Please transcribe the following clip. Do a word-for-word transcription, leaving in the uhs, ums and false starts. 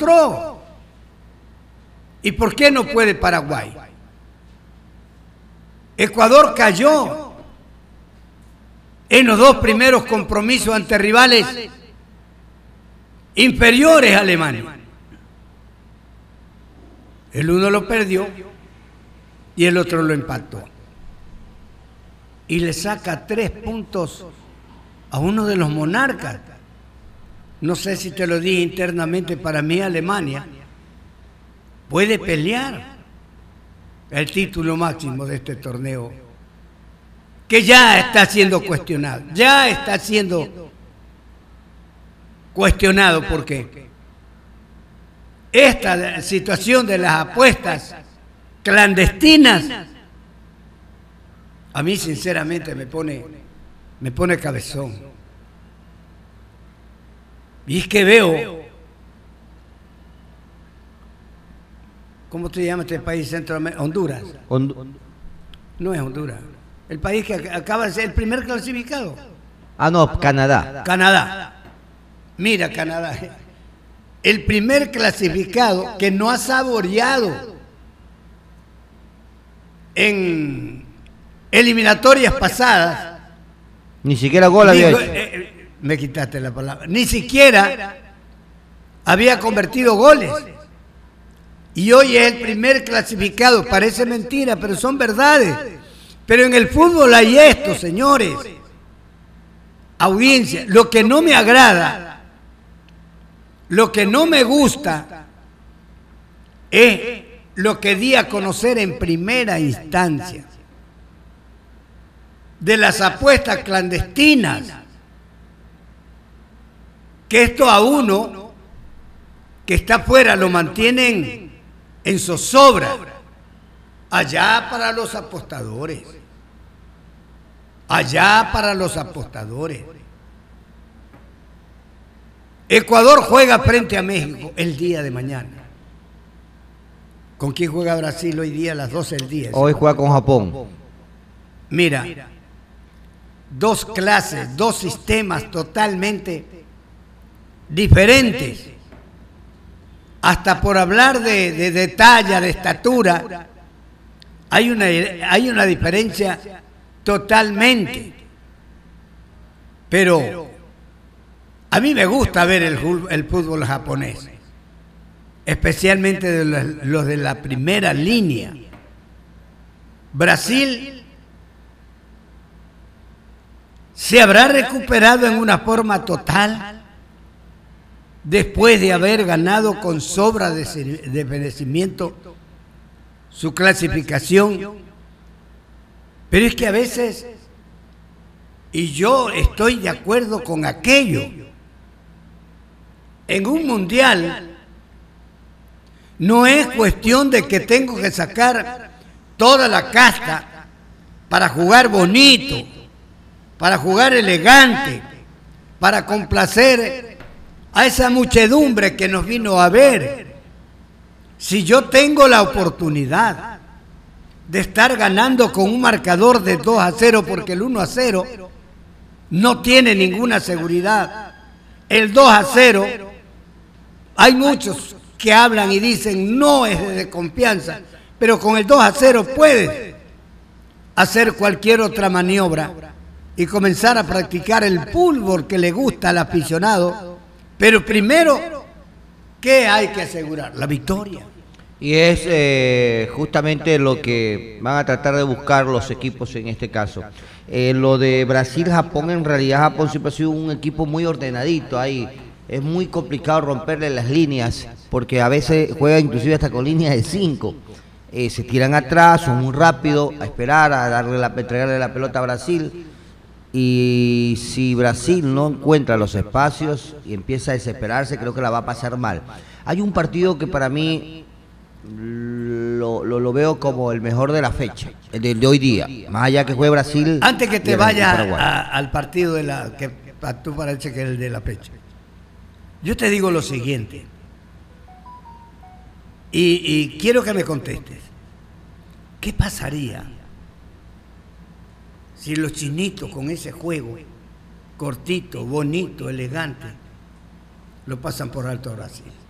demostró. ¿Y por qué no puede Paraguay? Ecuador cayó en los dos primeros compromisos ante rivales inferiores a Alemania. El uno lo perdió y el otro lo empató. Y le saca tres puntos a uno de los monarcas. No sé si te lo dije internamente, para mí Alemania puede pelear el título máximo de este torneo, que ya está siendo cuestionado, ya está siendo cuestionado porque esta situación de las apuestas clandestinas a mí sinceramente me pone, me pone cabezón. Y es que veo, ¿cómo se llama este país centroamericano? Honduras. Hondu No es Honduras. El país que acaba de ser el primer clasificado. Ah, no, Canadá. Canadá. Mira, Canadá. El primer clasificado que no ha saboreado en eliminatorias pasadas. Ni siquiera gol había Digo, hecho. Eh, me quitaste la palabra. Ni siquiera había convertido goles. Y hoy es el primer clasificado. Parece mentira, pero son verdades. Pero en el fútbol hay esto, señores. Audiencia, lo que no me agrada, lo que no me gusta, es lo que di a conocer en primera instancia de las apuestas clandestinas. Que esto a uno que está afuera lo mantienen en zozobra. Allá para los apostadores. Allá para los apostadores. Ecuador juega frente a México el día de mañana. ¿Con quién juega Brasil hoy día a las doce del día? Hoy juega con Japón. Mira, dos clases, dos sistemas totalmente diferentes. Hasta por hablar de, de, de talla, de estatura, hay una, hay una diferencia totalmente. Pero a mí me gusta ver el, el fútbol japonés, especialmente de los, los de la primera línea. Brasil se habrá recuperado en una forma total después de haber ganado con sobra de, de merecimiento su clasificación. Pero es que a veces, y yo estoy de acuerdo con aquello, en un mundial no es cuestión de que tengo que sacar toda la casta para jugar bonito, para jugar elegante, para complacer a esa muchedumbre que nos vino a ver. Si yo tengo la oportunidad de estar ganando con un marcador de dos a cero, porque el uno a cero no tiene ninguna seguridad, el dos a cero, hay muchos que hablan y dicen no es de confianza, pero con el dos a cero puedes hacer cualquier otra maniobra y comenzar a practicar el fútbol que le gusta al aficionado. Pero primero, ¿qué hay que asegurar? La victoria. Y es eh, justamente lo que van a tratar de buscar los equipos en este caso. Eh, lo de Brasil-Japón, en realidad Japón siempre ha sido un equipo muy ordenadito ahí. Es muy complicado romperle las líneas, porque a veces juega inclusive hasta con líneas de cinco. Eh, se tiran atrás, son muy rápidos, a esperar, a darle la, a entregarle la pelota a Brasil. Y si Brasil no encuentra los espacios y empieza a desesperarse, creo que la va a pasar mal. Hay un partido que para mí lo, lo, lo veo como el mejor de la fecha, el de, de hoy día, más allá que juegue Brasil. Antes que te vayas al partido de la que tú parece que es el de la fecha, yo te digo lo siguiente, y, y quiero que me contestes. ¿Qué pasaría si los chinitos con ese juego cortito, bonito, elegante, lo pasan por alto a Brasil?